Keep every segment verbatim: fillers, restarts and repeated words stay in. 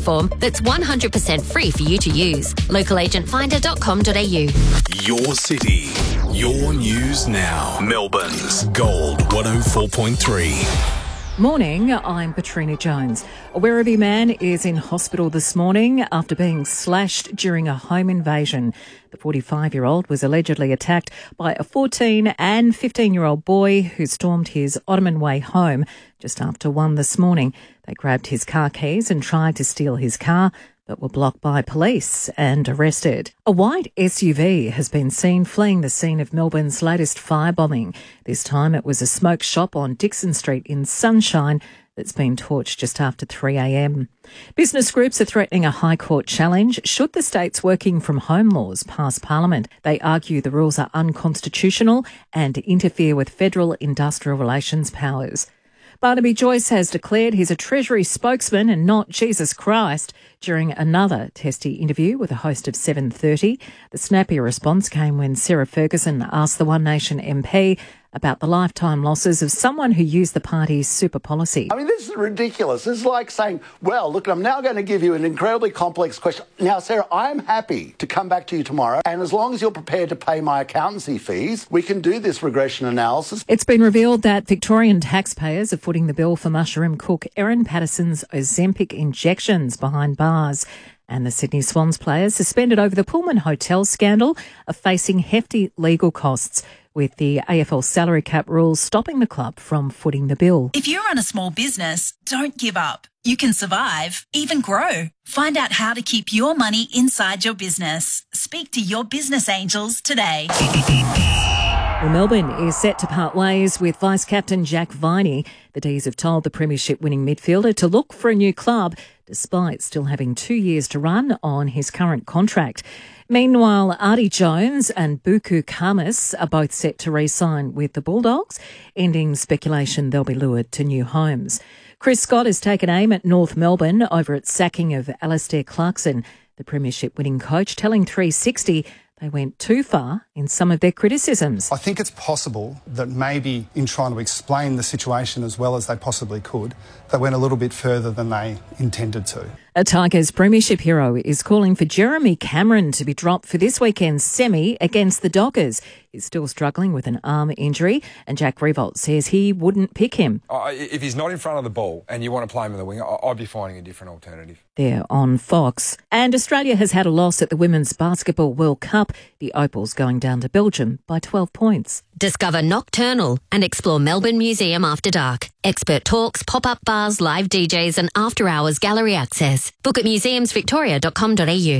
platform that's one hundred percent free for you to use. local agent finder dot com dot a u. Your city, your news now. Melbourne's Gold one oh four point three. Morning, I'm Katrina Jones. A Werribee man is in hospital this morning after being slashed during a home invasion. The forty-five-year-old was allegedly attacked by a fourteen and fifteen-year-old boy who stormed his Ottoman Way home just after one this morning. They grabbed his car keys and tried to steal his car, but were blocked by police and arrested. A white S U V has been seen fleeing the scene of Melbourne's latest firebombing. This time it was a smoke shop on Dixon Street in Sunshine that's been torched just after three a m. Business groups are threatening a High Court challenge should the state's working from home laws pass Parliament. They argue the rules are unconstitutional and interfere with federal industrial relations powers. Barnaby Joyce has declared he's a Treasury spokesman and not Jesus Christ during another testy interview with a host of seven thirty. The snappy response came when Sarah Ferguson asked the One Nation M P about the lifetime losses of someone who used the party's super policy. I mean, this is ridiculous. This is like saying, well, look, I'm now going to give you an incredibly complex question. Now, Sarah, I'm happy to come back to you tomorrow, and as long as you're prepared to pay my accountancy fees, we can do this regression analysis. It's been revealed that Victorian taxpayers are footing the bill for mushroom cook Erin Patterson's Ozempic injections behind bars. And the Sydney Swans players suspended over the Pullman Hotel scandal are facing hefty legal costs, with the A F L salary cap rules stopping the club from footing the bill. If you run a small business, don't give up. You can survive, even grow. Find out how to keep your money inside your business. Speak to your business angels today. Well, Melbourne is set to part ways with Vice-Captain Jack Viney. The D's have told the Premiership-winning midfielder to look for a new club, despite still having two years to run on his current contract. Meanwhile, Artie Jones and Buku Khamis are both set to re-sign with the Bulldogs, ending speculation they'll be lured to new homes. Chris Scott has taken aim at North Melbourne over its sacking of Alastair Clarkson, the Premiership-winning coach, telling three sixty they went too far in some of their criticisms. I think it's possible that maybe in trying to explain the situation as well as they possibly could, they went a little bit further than they intended to. A Tigers premiership hero is calling for Jeremy Cameron to be dropped for this weekend's semi against the Dockers. He's still struggling with an arm injury, and Jack Riewoldt says he wouldn't pick him. Uh, if he's not in front of the ball and you want to play him in the wing, I'd be finding a different alternative. There on Fox. And Australia has had a loss at the Women's Basketball World Cup. The Opals going down to Belgium by twelve points. Discover Nocturnal and explore Melbourne Museum after dark. Expert talks, pop-up bars, live D Js and after-hours gallery access. Book at museums victoria dot com dot a u.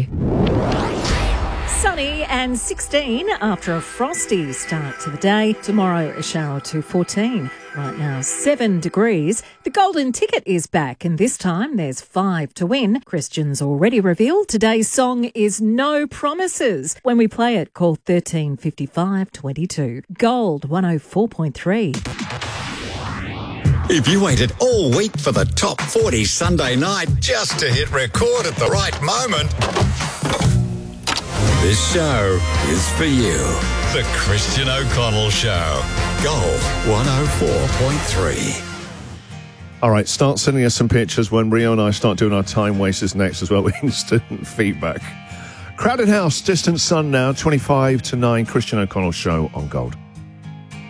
Sunny and sixteen after a frosty start to the day. Tomorrow a shower to fourteen. Right now seven degrees. The golden ticket is back, and this time there's five to win. Christian's already revealed today's song is No Promises. When we play it, call thirteen fifty-five twenty-two. Gold one oh four point three. If you waited all week for the top forty Sunday night just to hit record at the right moment, this show is for you. The Christian O'Connell Show. Gold one oh four point three. All right, start sending us some pictures when Rio and I start doing our time wasters next as well with instant feedback. Crowded House, Distant Sun now, twenty-five to nine, Christian O'Connell Show on Gold.